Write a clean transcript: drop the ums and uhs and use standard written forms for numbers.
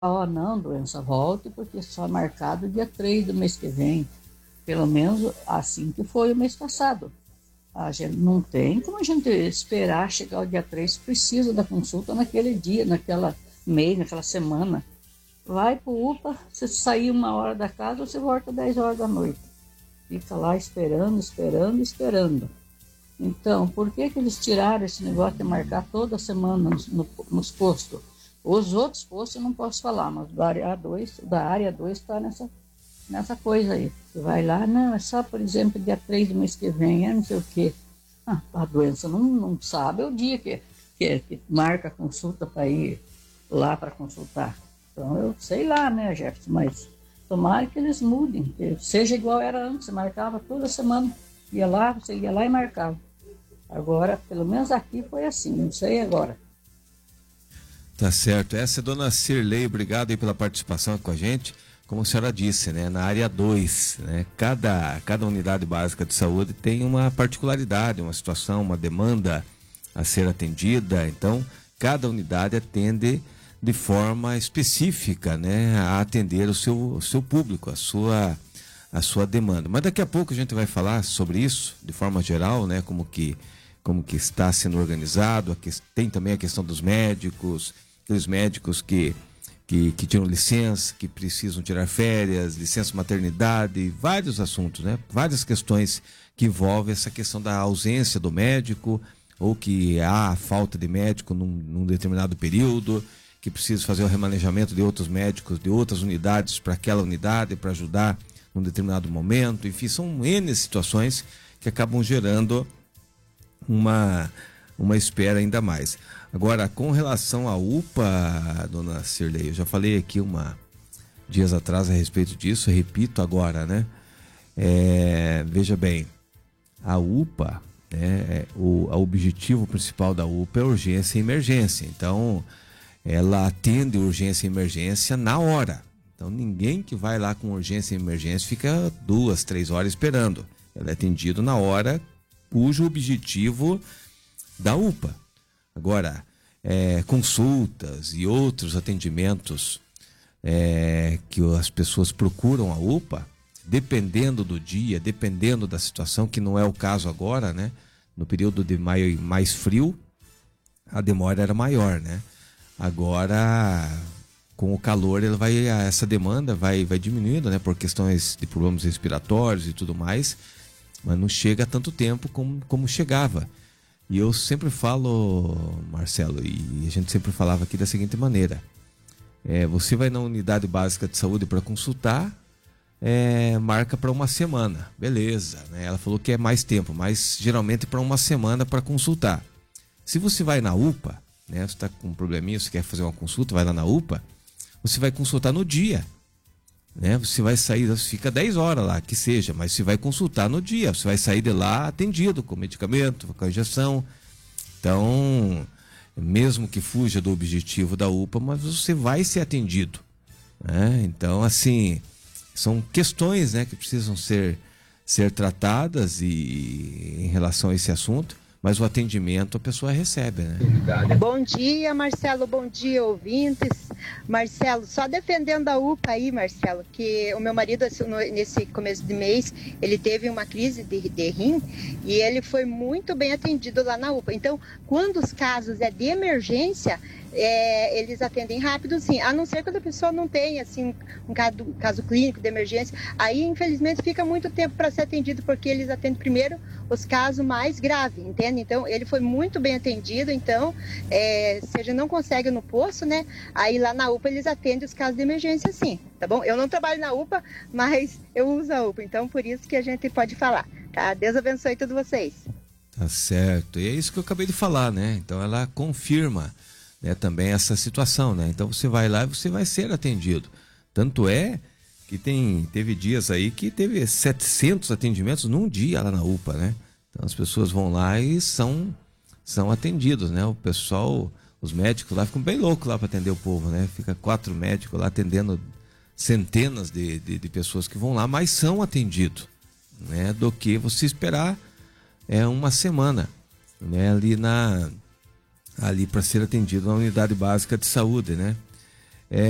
ó, não, doença, volte, porque só marcado dia 3 do mês que vem. Pelo menos assim que foi o mês passado. A gente não tem como a gente esperar chegar o dia 3, precisa da consulta naquele dia, naquela mês, naquela semana. Vai para o UPA, você sair 1 hora da casa, você volta 10 horas da noite. Fica lá esperando, esperando, esperando. Então, por que eles tiraram esse negócio de marcar toda semana nos postos? Os outros postos eu não posso falar, mas da área 2 está nessa coisa aí. Você vai lá, não, é só, por exemplo, dia 3 do mês que vem, não sei o quê. A doença não sabe o dia que marca a consulta para ir lá para consultar. Então, eu sei lá, né, Jefferson, mas tomara que eles mudem, que seja igual era antes, você marcava toda semana, você ia lá e marcava. Agora, pelo menos aqui foi assim, não sei agora. Tá certo. Essa é a dona Cirlei, obrigado aí pela participação com a gente. Como a senhora disse, né, na área 2, né, cada unidade básica de saúde tem uma particularidade, uma situação, uma demanda a ser atendida. Então, cada unidade atende de forma específica, né, a atender o seu público, a sua demanda. Mas daqui a pouco a gente vai falar sobre isso, de forma geral, né, como que está sendo organizado. Tem também a questão dos médicos, aqueles médicos que tiram licença, que precisam tirar férias, licença maternidade, vários assuntos, né? Várias questões que envolvem essa questão da ausência do médico, ou que há falta de médico num determinado período, que precisa fazer o remanejamento de outros médicos, de outras unidades para aquela unidade, para ajudar num determinado momento. Enfim, são N situações que acabam gerando uma espera ainda mais. Agora, com relação à UPA, dona Cirlei, eu já falei aqui dias atrás a respeito disso, repito agora, né? Veja bem, a UPA, né, o objetivo principal da UPA é urgência e emergência. Então, ela atende urgência e emergência na hora. Então, ninguém que vai lá com urgência e emergência fica 2, 3 horas esperando. Ela é atendida na hora, cujo objetivo da UPA. Agora, consultas e outros atendimentos que as pessoas procuram a UPA, dependendo do dia, dependendo da situação, que não é o caso agora, né? No período de maio mais frio, a demora era maior, né? Agora, com o calor, essa demanda vai diminuindo, né? Por questões de problemas respiratórios e tudo mais, mas não chega a tanto tempo como chegava. E eu sempre falo, Marcelo, e a gente sempre falava aqui da seguinte maneira: você vai na unidade básica de saúde para consultar, marca para uma semana, beleza, né? Ela falou que é mais tempo, mas geralmente para uma semana para consultar. Se você vai na UPA, né, você está com um probleminha, você quer fazer uma consulta, vai lá na UPA, você vai consultar no dia, né? Você vai sair, fica 10 horas lá, que seja, mas você vai consultar no dia, você vai sair de lá atendido com medicamento, com a injeção. Então, mesmo que fuja do objetivo da UPA, mas você vai ser atendido, né? Então, assim, são questões, né, que precisam ser tratadas em relação a esse assunto. Mas o atendimento a pessoa recebe, né? Bom dia, Marcelo. Bom dia, ouvintes. Marcelo, só defendendo a UPA aí, Marcelo, que o meu marido, nesse começo de mês, ele teve uma crise de rim e ele foi muito bem atendido lá na UPA. Então, quando os casos é de emergência, eles atendem rápido, sim, a não ser quando a pessoa não tem, assim, um caso clínico de emergência. Aí, infelizmente, fica muito tempo para ser atendido, porque eles atendem primeiro os casos mais graves, entende? Então, ele foi muito bem atendido. Então, se a gente não consegue no posto, né, aí lá na UPA eles atendem os casos de emergência, sim, tá bom? Eu não trabalho na UPA, mas eu uso a UPA, então por isso que a gente pode falar, tá? Deus abençoe todos vocês. Tá certo, e é isso que eu acabei de falar, né? Então ela confirma, né, também essa situação, né? Então você vai lá e você vai ser atendido. Tanto é que teve dias aí que teve 700 atendimentos num dia lá na UPA, né? Então as pessoas vão lá e são atendidos, né? O pessoal, os médicos lá ficam bem loucos lá para atender o povo, né? Fica 4 médicos lá atendendo centenas de pessoas que vão lá, mas são atendidos, né? Do que você esperar uma semana, né? Ali para ser atendido na unidade básica de saúde, né?